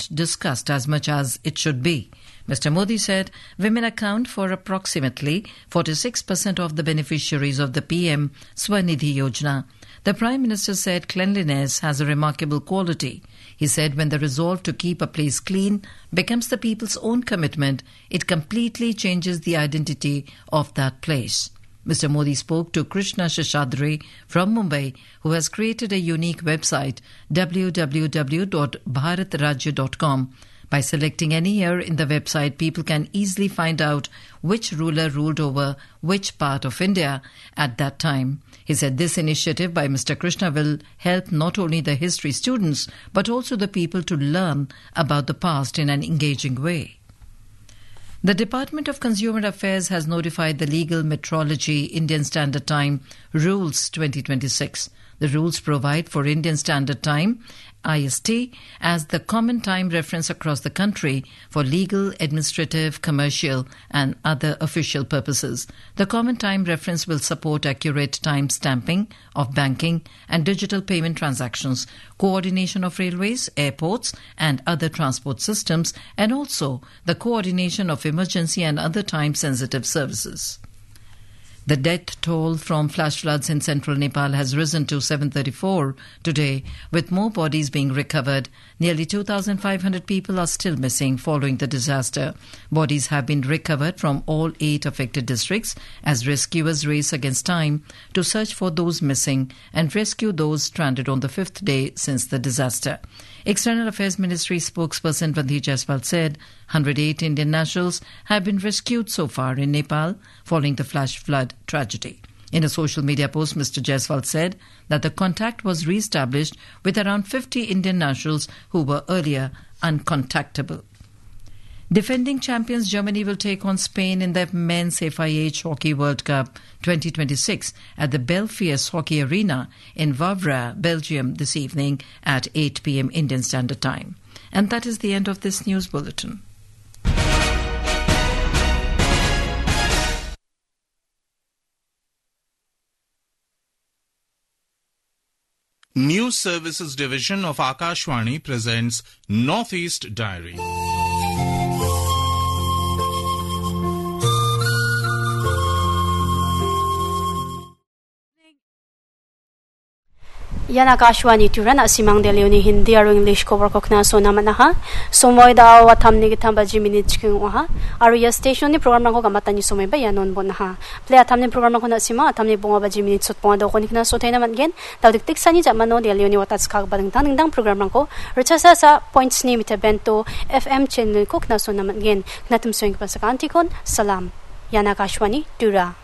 not discussed as much as it should be. Mr. Modi said women account for approximately 46% of the beneficiaries of the PM Swanidhi Yojana. The Prime Minister said cleanliness has a remarkable quality. He said when the resolve to keep a place clean becomes the people's own commitment, it completely changes the identity of that place. Mr. Modi spoke to Krishna Sheshadri from Mumbai, who has created a unique website, www.bharatrajya.com. By selecting any year in the website, people can easily find out which ruler ruled over which part of India at that time. He said this initiative by Mr. Krishna will help not only the history students, but also the people to learn about the past in an engaging way. The Department of Consumer Affairs has notified the Legal Metrology Indian Standard Time Rules 2026. The rules provide for Indian Standard Time IST as the common time reference across the country for legal, administrative, commercial and other official purposes. The common time reference will support accurate time stamping of banking and digital payment transactions, coordination of railways, airports and other transport systems, and also the coordination of emergency and other time-sensitive services. The death toll from flash floods in central Nepal has risen to 734 today, with more bodies being recovered. Nearly 2,500 people are still missing following the disaster. Bodies have been recovered from all 8 affected districts as rescuers race against time to search for those missing and rescue those stranded on the 5th day since the disaster. External Affairs Ministry spokesperson Randhir Jaiswal said 108 Indian nationals have been rescued so far in Nepal following the flash flood tragedy. In a social media post, Mr. Jaiswal said that the contact was re-established with around 50 Indian nationals who were earlier uncontactable. Defending champions Germany will take on Spain in the Men's FIH Hockey World Cup 2026 at the Belfius Hockey Arena in Wavre, Belgium this evening at 8 p.m. Indian Standard Time. And that is the end of this news bulletin. News Services Division of Akashvani presents Northeast Diary. Yan Akashwani turan asimang delioni Hindi aru English cover kokna sona manaha somoy da watam ni gitam baji minute chiking waha aru ya station ni program ko gamata ni somoy ba yanon bonaha play atam ni program ko na sima atam ni bonga baji minute sot ponga do ko nikna sotaina mangen tawdik tik sani jamano delioni watats kag badang dang program ko rechasa sa points ni mitabento FM channel ko kna sona mangen natum swing pasakanti kon salam Yan Akashwani tura